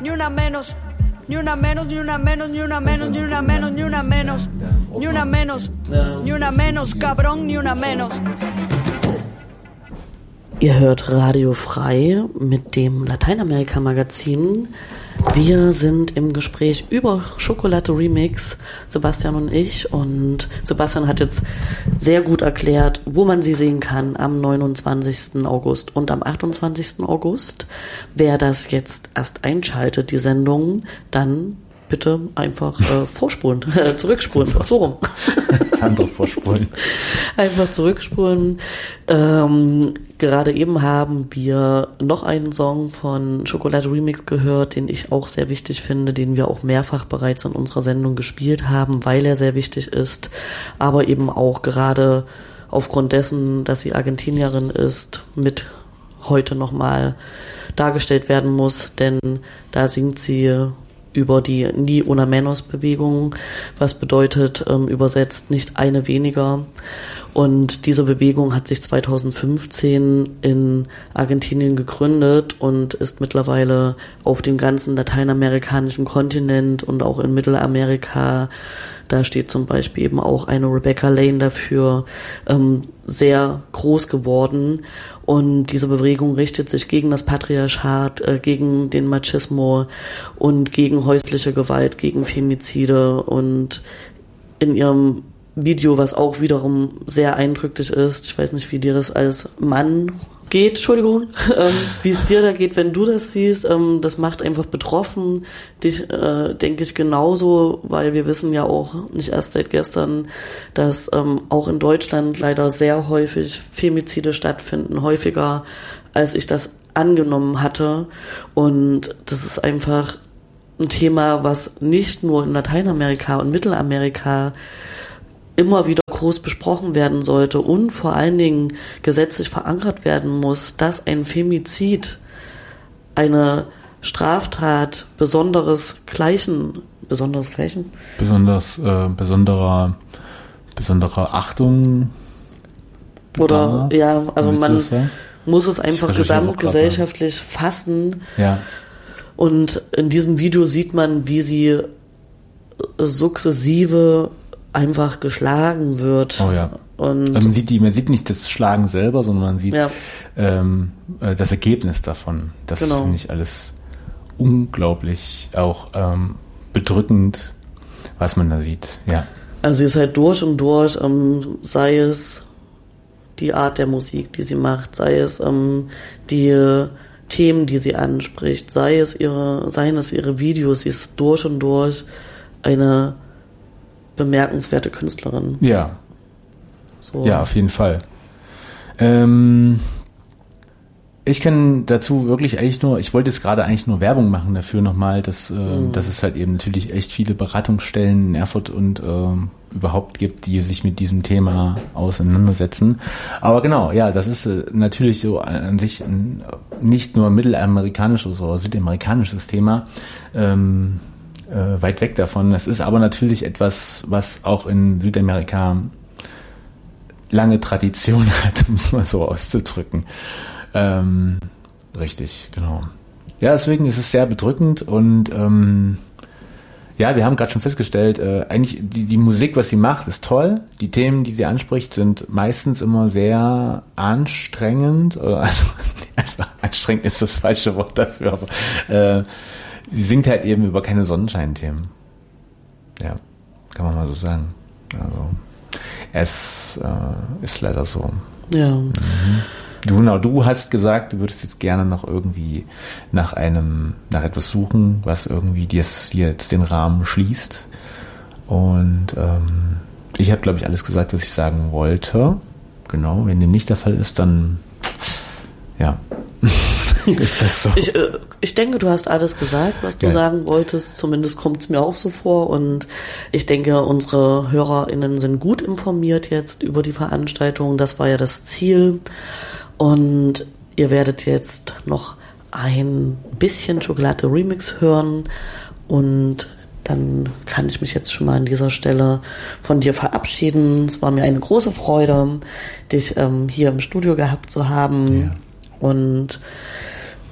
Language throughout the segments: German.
ni una menos, ni una menos, ni una menos, ni una menos, ni una menos, ni una menos, ni una menos, ni una menos, cabrón, ni una menos. Ihr hört Radio Frei mit dem Lateinamerika-Magazin. Wir sind im Gespräch über Chocolate Remix, Sebastian und ich. Und Sebastian hat jetzt sehr gut erklärt, wo man sie sehen kann am 29. August und am 28. August. Wer das jetzt erst einschaltet, die Sendung, dann bitte einfach vorspulen, zurückspulen, so rum. Andere vorspulen. Einfach zurückspulen. Gerade eben haben wir noch einen Song von Chocolate Remix gehört, den ich auch sehr wichtig finde, den wir auch mehrfach bereits in unserer Sendung gespielt haben, weil er sehr wichtig ist, aber eben auch gerade aufgrund dessen, dass sie Argentinierin ist, mit heute nochmal dargestellt werden muss, denn da singt sie über die Ni Una Menos Bewegung, was bedeutet übersetzt nicht eine weniger. Und diese Bewegung hat sich 2015 in Argentinien gegründet und ist mittlerweile auf dem ganzen lateinamerikanischen Kontinent und auch in Mittelamerika, da steht zum Beispiel eben auch eine Rebecca Lane dafür, sehr groß geworden. Und diese Bewegung richtet sich gegen das Patriarchat, gegen den Machismo und gegen häusliche Gewalt, gegen Femizide. Und in ihrem Video, was auch wiederum sehr eindrücklich ist, ich weiß nicht, wie dir das als Mann geht, Entschuldigung, wie es dir da geht, wenn du das siehst, das macht einfach betroffen, dich, denke ich, genauso, weil wir wissen ja auch nicht erst seit gestern, dass auch in Deutschland leider sehr häufig Femizide stattfinden, häufiger, als ich das angenommen hatte. Und das ist einfach ein Thema, was nicht nur in Lateinamerika und Mittelamerika immer wieder groß besprochen werden sollte und vor allen Dingen gesetzlich verankert werden muss, dass ein Femizid eine Straftat besonderer Achtung oder bedarf. Ja, also man muss es einfach gesamtgesellschaftlich fassen. Ja. Und in diesem Video sieht man, wie sie sukzessive einfach geschlagen wird. Oh ja. Und man sieht nicht das Schlagen selber, sondern man sieht das Ergebnis davon. Das finde ich alles unglaublich auch bedrückend, was man da sieht. Ja. Also sie ist halt durch und durch, sei es die Art der Musik, die sie macht, sei es die Themen, die sie anspricht, seien es ihre Videos, sie ist durch und durch eine bemerkenswerte Künstlerin. Ja. So. Ja, auf jeden Fall. Ich kann dazu wirklich ich wollte jetzt gerade eigentlich nur Werbung machen dafür nochmal, dass es halt eben natürlich echt viele Beratungsstellen in Erfurt und überhaupt gibt, die sich mit diesem Thema auseinandersetzen. Aber genau, ja, das ist natürlich so an sich nicht nur mittelamerikanisches oder südamerikanisches Thema, weit weg davon. Das ist aber natürlich etwas, was auch in Südamerika lange Tradition hat, um es mal so auszudrücken. Richtig, genau. Ja, deswegen ist es sehr bedrückend und ja, wir haben gerade schon festgestellt, eigentlich die Musik, was sie macht, ist toll. Die Themen, die sie anspricht, sind meistens immer sehr anstrengend. Also anstrengend ist das falsche Wort dafür, aber sie singt halt eben über keine Sonnenscheinthemen. Ja, kann man mal so sagen. Also, es ist leider so. Ja. Mhm. Du hast gesagt, du würdest jetzt gerne noch irgendwie nach etwas suchen, was irgendwie dir jetzt den Rahmen schließt. Und ich habe, glaube ich, alles gesagt, was ich sagen wollte. Genau, wenn dem nicht der Fall ist, dann ja. Ist das so? Ich denke, du hast alles gesagt, was du sagen wolltest. Zumindest kommt es mir auch so vor. Und ich denke, unsere HörerInnen sind gut informiert jetzt über die Veranstaltung. Das war ja das Ziel. Und ihr werdet jetzt noch ein bisschen Chocolate Remix hören. Und dann kann ich mich jetzt schon mal an dieser Stelle von dir verabschieden. Es war mir eine große Freude, dich hier im Studio gehabt zu haben. Ja. Und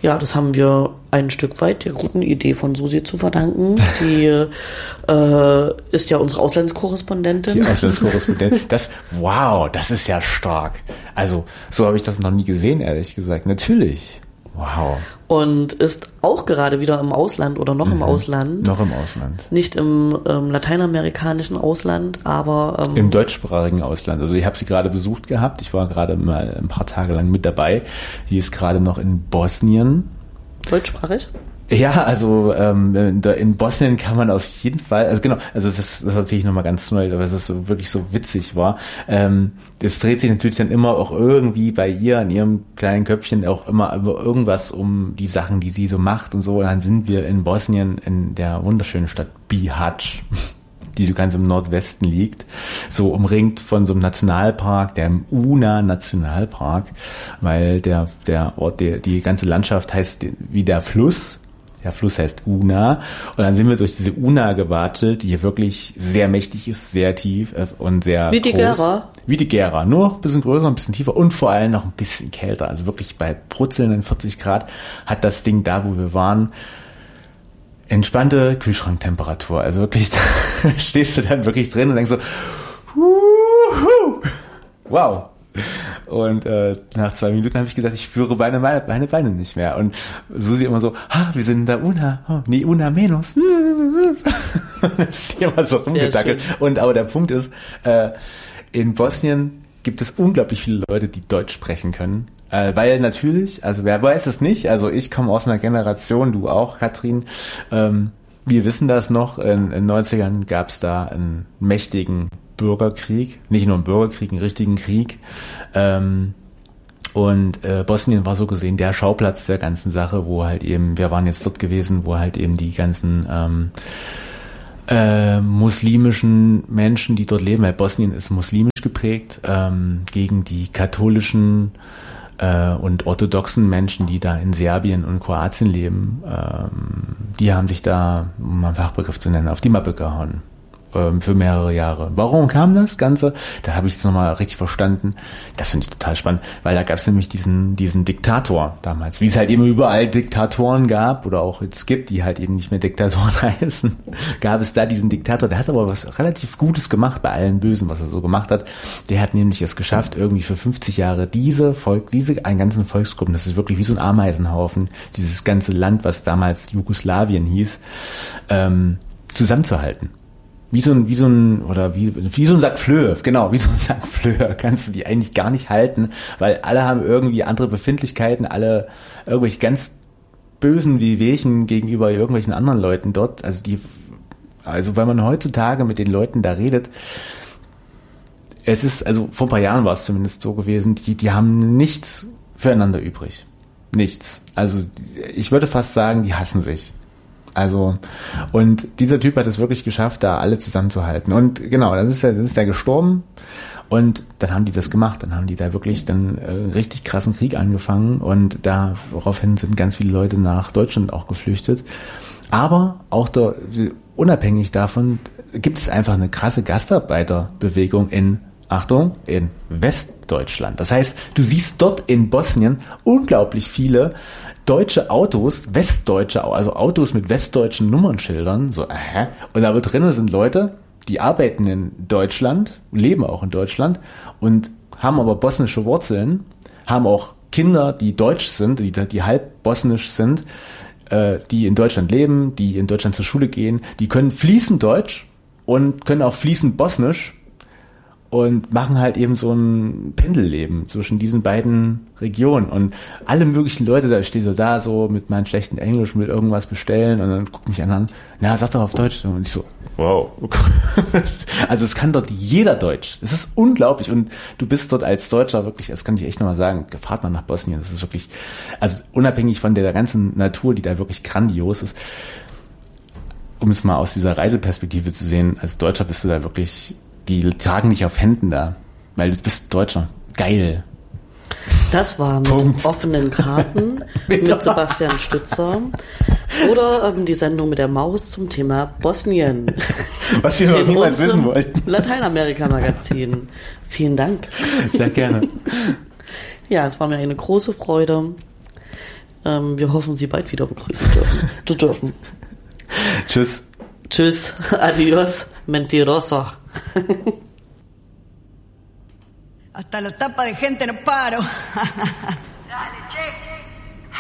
Ja, das haben wir ein Stück weit der guten Idee von Susi zu verdanken. Die ist ja unsere Auslandskorrespondentin. Die Auslandskorrespondentin. Wow, das ist ja stark. Also, so habe ich das noch nie gesehen, ehrlich gesagt. Natürlich. Wow. Und ist auch gerade wieder im Ausland oder noch im Ausland. Noch im Ausland. Nicht im lateinamerikanischen Ausland, aber im deutschsprachigen Ausland. Also ich habe sie gerade besucht gehabt. Ich war gerade mal ein paar Tage lang mit dabei. Die ist gerade noch in Bosnien. Deutschsprachig? Ja, also in Bosnien kann man auf jeden Fall, also genau, also das ist natürlich nochmal ganz neu, aber es ist so wirklich so witzig war. Das dreht sich natürlich dann immer auch irgendwie bei ihr in ihrem kleinen Köpfchen auch immer über irgendwas um die Sachen, die sie so macht und so. Und dann sind wir in Bosnien in der wunderschönen Stadt Bihać, die so ganz im Nordwesten liegt, so umringt von so einem Nationalpark, der Una Nationalpark, weil der Ort, die ganze Landschaft heißt wie der Fluss. Der Fluss heißt Una. Und dann sind wir durch diese Una gewatschelt, die hier wirklich sehr mächtig ist, sehr tief und sehr groß. Wie die Gera? Wie die Gera. Nur noch ein bisschen größer, ein bisschen tiefer und vor allem noch ein bisschen kälter. Also wirklich bei brutzelnden 40 Grad hat das Ding da, wo wir waren, entspannte Kühlschranktemperatur. Also wirklich, da stehst du dann wirklich drin und denkst so, wow. Und nach 2 Minuten habe ich gedacht, ich spüre meine Beine nicht mehr. Und Susi immer so, wir sind in der Una, Una menos. Das ist immer so rumgedackelt. Und aber der Punkt ist, in Bosnien gibt es unglaublich viele Leute, die Deutsch sprechen können. Weil natürlich, also wer weiß es nicht, also ich komme aus einer Generation, du auch, Katrin, wir wissen das noch, in den 90ern gab es da einen mächtigen Bürgerkrieg, nicht nur einen Bürgerkrieg, einen richtigen Krieg. Und Bosnien war so gesehen der Schauplatz der ganzen Sache, wo halt eben, wir waren jetzt dort gewesen, wo halt eben die ganzen muslimischen Menschen, die dort leben, weil Bosnien ist muslimisch geprägt, gegen die katholischen und orthodoxen Menschen, die da in Serbien und Kroatien leben, die haben sich da, um einen Fachbegriff zu nennen, auf die Mappe gehauen. Für mehrere Jahre. Warum kam das Ganze? Da habe ich jetzt nochmal richtig verstanden. Das finde ich total spannend, weil da gab es nämlich diesen Diktator damals, wie es halt eben überall Diktatoren gab oder auch jetzt gibt, die halt eben nicht mehr Diktatoren heißen, gab es da diesen Diktator, der hat aber was relativ Gutes gemacht bei allen Bösen, was er so gemacht hat. Der hat nämlich es geschafft, irgendwie für 50 Jahre diese einen ganzen Volksgruppen, das ist wirklich wie so ein Ameisenhaufen, dieses ganze Land, was damals Jugoslawien hieß, zusammenzuhalten. Wie so ein Sack Flöhe, genau, wie so ein Sack Flöhe kannst du die eigentlich gar nicht halten, weil alle haben irgendwie andere Befindlichkeiten, alle irgendwelche ganz bösen Wehwehchen gegenüber irgendwelchen anderen Leuten dort, also wenn man heutzutage mit den Leuten da redet, es ist, also vor ein paar Jahren war es zumindest so gewesen, die haben nichts füreinander übrig. Nichts. Also ich würde fast sagen, die hassen sich. Also, und dieser Typ hat es wirklich geschafft, da alle zusammenzuhalten. Und genau, dann ist der gestorben und dann haben die das gemacht. Dann haben die da wirklich richtig krassen Krieg angefangen und daraufhin sind ganz viele Leute nach Deutschland auch geflüchtet. Aber auch unabhängig davon gibt es einfach eine krasse Gastarbeiterbewegung in Westdeutschland. Das heißt, du siehst dort in Bosnien unglaublich viele deutsche Autos, westdeutsche, also Autos mit westdeutschen Nummernschildern, und da drinnen sind Leute, die arbeiten in Deutschland, leben auch in Deutschland und haben aber bosnische Wurzeln, haben auch Kinder, die deutsch sind, die halb bosnisch sind, die in Deutschland leben, die in Deutschland zur Schule gehen, die können fließend Deutsch und können auch fließend Bosnisch und machen halt eben so ein Pendelleben zwischen diesen beiden Regionen. Und alle möglichen Leute, da steht so da, so mit meinem schlechten Englisch, will irgendwas bestellen und dann guckt mich an, sag doch auf Deutsch. Und ich so, wow. Also es kann dort jeder Deutsch. Es ist unglaublich. Und du bist dort als Deutscher wirklich, das kann ich echt nochmal sagen, fahrt mal nach Bosnien. Das ist wirklich, also unabhängig von der ganzen Natur, die da wirklich grandios ist, um es mal aus dieser Reiseperspektive zu sehen, als Deutscher bist du da wirklich, die tragen dich auf Händen da, weil du bist Deutscher. Geil. Das war mit offenen Karten mit Sebastian Stützer oder die Sendung mit der Maus zum Thema Bosnien. Was wir noch niemals wissen wollten. Lateinamerika-Magazin. Vielen Dank. Sehr gerne. Ja, es war mir eine große Freude. Wir hoffen, Sie bald wieder begrüßen dürfen. Tschüss. Tschüss. Adios. Mentiroso. Hasta la tapa de gente no paro. Dale, che.